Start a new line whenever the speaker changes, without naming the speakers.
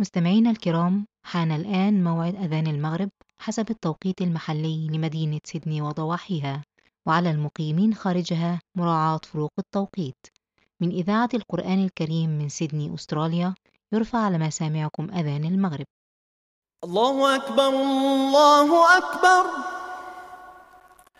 مستمعينا الكرام، حان الآن موعد أذان المغرب حسب التوقيت المحلي لمدينة سيدني وضواحيها، وعلى المقيمين خارجها مراعاة فروق التوقيت. من إذاعة القرآن الكريم من سيدني أستراليا، يرفع على مسامعكم أذان المغرب.
الله أكبر الله أكبر